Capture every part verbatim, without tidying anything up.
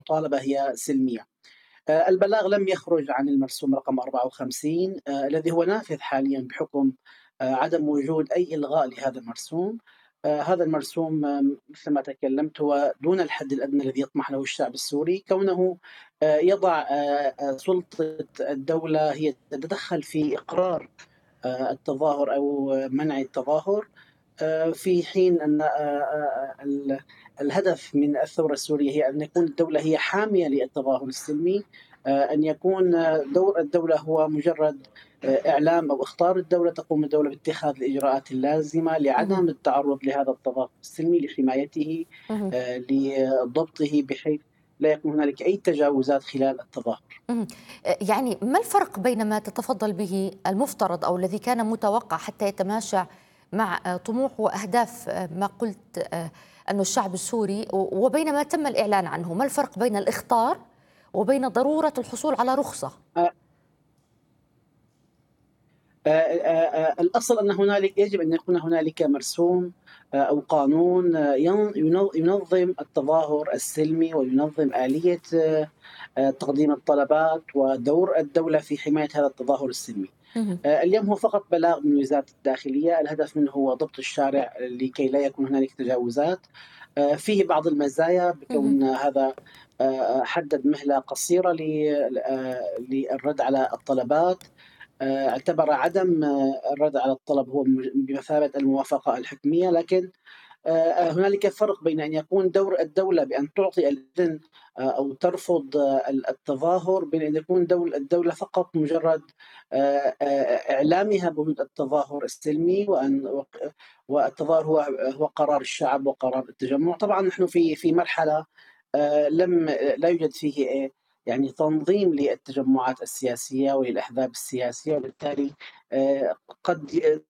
المطالبة هي سلمية. آآ البلاغ لم يخرج عن المرسوم رقم أربعة وخمسين آآ الذي هو نافذ حاليًا بحكم آآ عدم وجود أي إلغاء لهذا المرسوم. آآ هذا المرسوم آمم مثل ما تكلمت هو دون الحد الأدنى الذي يطمح له الشعب السوري، كونه آآ يضع آآ آآ سلطة الدولة هي تتدخل في إقرار آآ التظاهر أو منع التظاهر. آآ في حين أن آآ آآ ال الهدف من الثورة السورية هي أن يكون الدولة هي حامية للتظاهر السلمي. آآ أن يكون آه، دور الدولة هو مجرد آآ إعلام أو إخطار الدولة، تقوم الدولة باتخاذ الإجراءات اللازمة اهم، لعدم التعرُّض لهذا التظاهر السلمي، لحمايته، اهم، آآ لضبطه بحيث لا يكون هنالك أي تجاوزات خلال التظاهر. اهم. آآ يعني ما الفرق بين ما تتفضل به المفترض أو الذي كان متوقع حتى يتماشى مع آآ طموح وأهداف آآ ما قُلت آآ أنه الشعب السوري و وبين ما تم الإعلان عنه؟ ما الفرق بين الإخطار وبين ضرورة الحصول على رخصة؟ أ آآ آآ الأصل أن هنالك يجب أن يكون هنالك مرسوم آآ أو قانون آه، ين ين ينظم التظاهر السلمي، وينظم آلية آآ تقديم الطلبات، ودور الدولة في حماية هذا التظاهر السلمي. اهم، آآ اليوم هو فقط بلاغ من وزارة الداخلية، الهدف منه هو ضبط الشارع لكي لا يكون هنالك تجاوزات. آآ فيه بعض المزايا اهم، بكون هذا آآ حدد مهلة قصيرة ل آآ للرد على الطلبات. آآ اعتبر عدم آه، الرد على الطلب هو م بمثابة الموافقة الحكمية، لكن آآ هنالك فرق بين أن يكون دور الدولة بأن تعطي الإذن آآ أو ترفض آه، ال التظاهر، بين أن يكون دول الدولة فقط مجرد آآ آآ إعلامها بوجود التظاهر السلمي، وأن وق والتظاهر هو هو قرار الشعب وقرار التجمع. طبعًا نحن في في مرحلة آآ لم لا يوجد فيه آآ يعني تنظيم للتجمعات السياسية وللأحزاب السياسية، وبالتالي آآ قد ي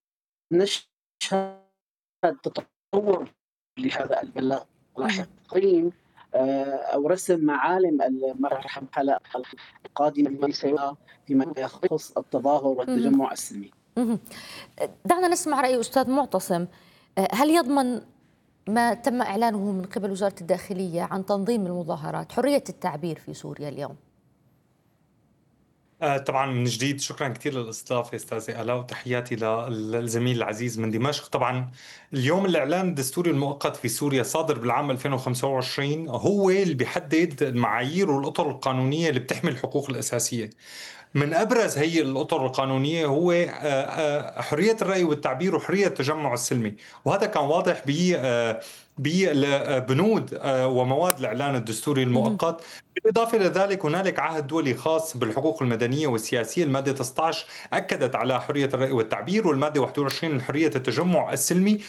نشهد تطور لهذا البلاغ اهم. لاحقين، آآ أو رسم معالم المرحلة القادمة فيما سيرى فيما يخص التظاهر اهم، والتجمع السلمي. اهم. دعنا نسمع رأي أستاذ معتصم. آآ هل يضمن ما تم إعلانه من قبل وزارة الداخلية عن تنظيم المظاهرات حرية التعبير في سوريا اليوم؟ آه، طبعا من جديد شكرا كثير للاستضافه استاذه الاء، وتحياتي للزميل العزيز من دمشق. طبعا اليوم الاعلان الدستوري المؤقت في سوريا صادر بالعام ألفين وخمسة وعشرين هو اللي بيحدد المعايير والاطر القانونيه اللي بتحمي الحقوق الاساسيه. من ابرز هي الاطر القانونيه هو آه، آه، حريه الراي والتعبير وحريه التجمع السلمي، وهذا كان واضح ب آه، ببنود آه، ومواد الاعلان الدستوري اهم، المؤقت. بالإضافة لذلك هنالك عهد دولي خاص بالحقوق المدنية والسياسية، المادة تسعة عشر أكدت على حرية الرأي والتعبير، والمادة واحد وعشرين حرية التجمع السلمي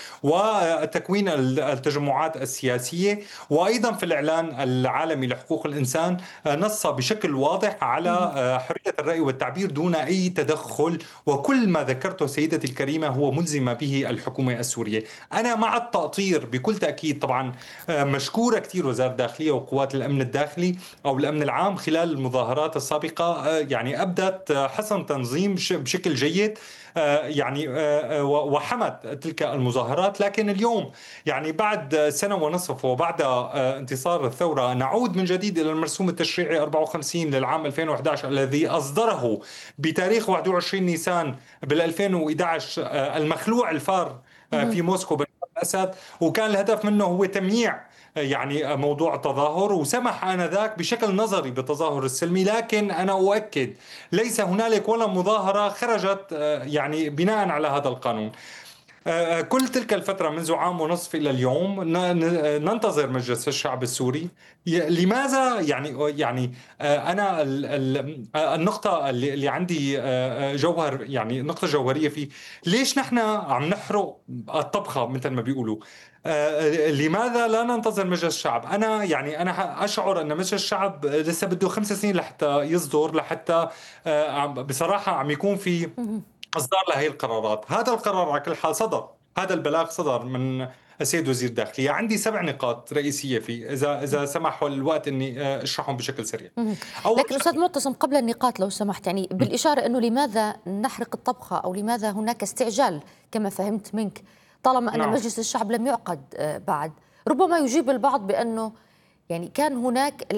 وتكوين التجمعات السياسية. وأيضا في الإعلان العالمي لحقوق الإنسان نص بشكل واضح على اهم، حرية الرأي والتعبير دون أي تدخل، وكل ما ذكرته سيدتي الكريمة هو ملزمة به الحكومة السورية. أنا مع التأطير بكل تأكيد. طبعا مشكورة كثير وزارة الداخلية وقوات الأمن الداخلي أو الأمن العام خلال المظاهرات السابقة، آه، يعني أبدت آه، حسن تنظيم ش- بشكل جيد، آه، يعني آه، آه، و- وحمت تلك المظاهرات. لكن اليوم يعني بعد سنة ونصف وبعد آه، انتصار الثورة نعود من جديد إلى المرسوم التشريعي أربعة وخمسين للعام ألفين وأحد عشر الذي أصدره بتاريخ واحد وعشرين نيسان بال ألفين وأحد عشر، آه، المخلوع الفار آه، اهم، في موسكو بشار الأسد. وكان الهدف منه هو تمييع يعني موضوع التظاهر، وسمح آنذاك بشكل نظري بالتظاهر السلمي. لكن أنا أؤكد ليس هنالك ولا مظاهرة خرجت آه، يعني بناء على هذا القانون. آه، كل تلك الفترة منذ عام ونصف إلى اليوم ن- ن- ننتظر مجلس الشعب السوري. ي- لماذا يعني يعني آه، أنا ال- ال- آه، النقطة اللي اللي عندي آه، آه، جوهر، يعني نقطة جوهرية فيه، ليش نحن عم نحرق الطبخة مثل ما بيقولوا؟ آه، لماذا لا ننتظر مجلس الشعب؟ أنا يعني أنا أشعر أن مجلس الشعب لسه بده خمس سنين لحتى يصدر، لحتى آه، عم- بصراحة عم يكون في اهم. إصدار لهي القرارات. هذا القرار على كل حال صدر، هذا البلاغ صدر من السيد وزير الداخلية. عندي سبع نقاط رئيسية فيه، إذا إذا سمحوا الوقت إني آه، أشرحهم بشكل سريع. اهم. أول لكن أستاذ شغلة. معتصم قبل النقاط لو سمحت يعني بالإشارة أنه لماذا نحرق الطبخة أو لماذا هناك استعجال كما فهمت منك طالما أن نعم. مجلس الشعب لم يعقد آه، بعد. ربما يجيب البعض بأنه يعني كان هناك